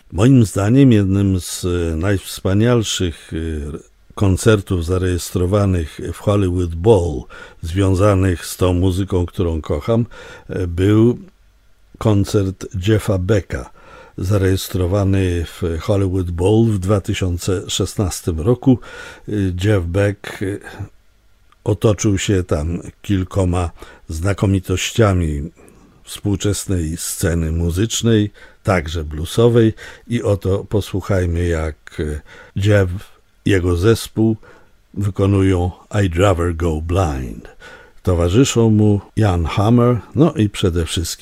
Moim zdaniem jednym z najwspanialszych koncertów zarejestrowanych w Hollywood Bowl związanych z tą muzyką, którą kocham, był koncert Jeffa Becka, zarejestrowany w Hollywood Bowl w 2016 roku. Jeff Beck otoczył się tam kilkoma znakomitościami współczesnej sceny muzycznej, także bluesowej, i oto posłuchajmy, jak Jeff i jego zespół wykonują I'd Rather Go Blind. Towarzyszą mu Jan Hammer, no i przede wszystkim